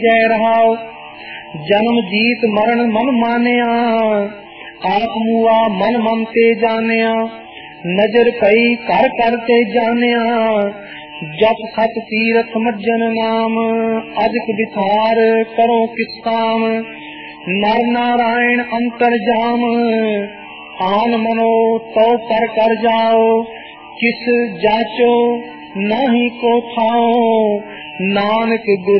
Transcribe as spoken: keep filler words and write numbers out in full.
जय रहाओ। जन्म जीत मरण मन मानिया, आप मुआ मन मन ते जानिया। नजर पई कर कर ते जानिया, जप सत तीरथ मज्जन नाम। अजक विचार करो किस काम, नर नारायण अंतर जाम। आन मनो तो पर कर जाओ, किस जाचो नाही को थाओ। नानक गुरु